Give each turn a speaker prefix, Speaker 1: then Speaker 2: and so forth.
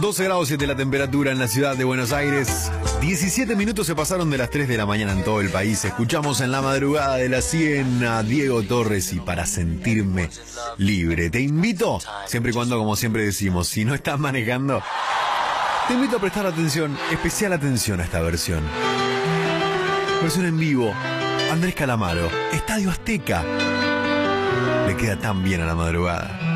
Speaker 1: 12 grados 7 la temperatura en la ciudad de Buenos Aires. 17 minutos se pasaron de las 3 de la mañana en todo el país. Escuchamos en la madrugada de la 100 a Diego Torres y Para Sentirme Libre. Te invito, siempre y cuando, como siempre decimos, si no estás manejando, te invito a prestar atención, especial atención a esta versión. Versión en vivo, Andrés Calamaro, Estadio Azteca. Le queda tan bien a la madrugada.